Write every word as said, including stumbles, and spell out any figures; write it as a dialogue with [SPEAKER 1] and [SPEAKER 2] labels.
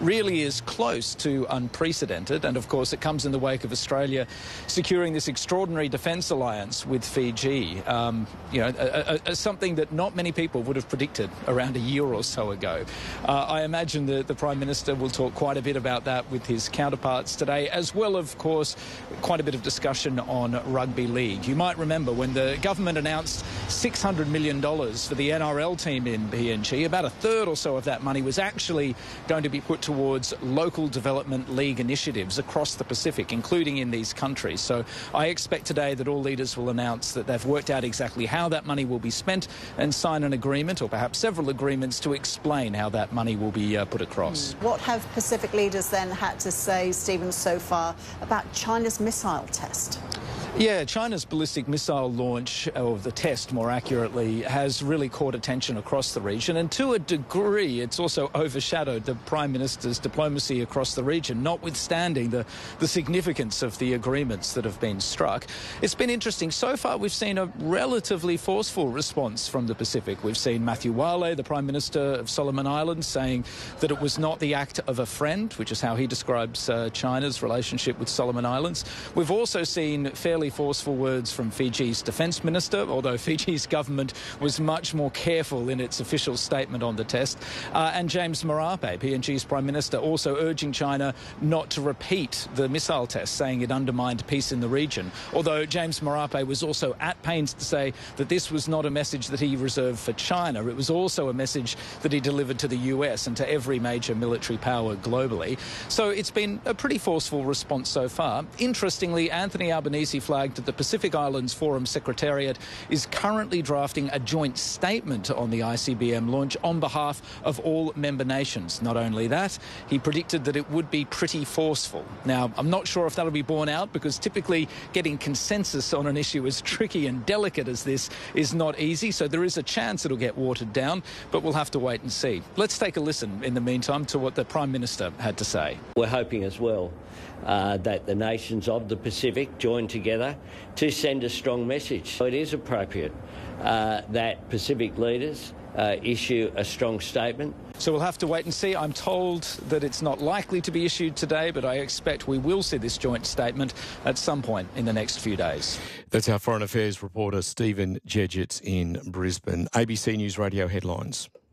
[SPEAKER 1] really is close to unprecedented. And of course, it comes in the wake of Australia securing this extraordinary defence alliance with Fiji. Um, you know, a, a, a something that not many people would have predicted around a year or so ago. Uh, I imagine that the Prime Minister will talk quite a bit about that with his counterparts today, as well, of course, quite a bit of discussion on rugby league. You might remember when the government announced six hundred million dollars for the N R L team in P N G, about a third or so of that money was actually going to be put towards local development league initiatives across the Pacific, including in these countries. So I expect today that all leaders will announce that they've worked out exactly how that money will be spent and sign an agreement, or perhaps several agreements, to explain how that money will be uh, put across.
[SPEAKER 2] What have Pacific leaders then had to say, Stephen, so far about China's missile test?
[SPEAKER 1] Yeah, China's ballistic missile launch, or the test more accurately, has really caught attention across the region, and to a degree it's also overshadowed the Prime Minister's diplomacy across the region, notwithstanding the, the significance of the agreements that have been struck. It's been interesting. So far we've seen a relatively forceful response from the Pacific. We've seen Matthew Wale, the Prime Minister of Solomon Islands, saying that it was not the act of a friend, which is how he describes uh, China's relationship with Solomon Islands. We've also seen fairly forceful words from Fiji's Defence Minister, although Fiji's government was much more careful in its official statement on the test. Uh, and James Marape, P N G's Prime Minister, also urging China not to repeat the missile test, saying it undermined peace in the region. Although James Marape was also at pains to say that this was not a message that he reserved for China. It was also a message that he delivered to the U S and to every major military power globally. So it's been a pretty forceful response so far. Interestingly, Anthony Albanese flagged that the Pacific Islands Forum Secretariat is currently drafting a joint statement on the I C B M launch on behalf of all member nations. Not only that, he predicted that it would be pretty forceful. Now, I'm not sure if that'll be borne out, because typically getting consensus on an issue as tricky and delicate as this is not easy, so there is a chance it'll get watered down, but we'll have to wait and see. Let's take a listen, in the meantime, to what the Prime Minister had to say.
[SPEAKER 3] We're hoping as well uh, that the nations of the Pacific join together to send a strong message. It is appropriate uh, that Pacific leaders uh, issue a strong statement.
[SPEAKER 1] So we'll have to wait and see. I'm told that it's not likely to be issued today, but I expect we will see this joint statement at some point in the next few days.
[SPEAKER 4] That's our Foreign Affairs reporter Stephen Jedgetts in Brisbane. A B C News Radio headlines.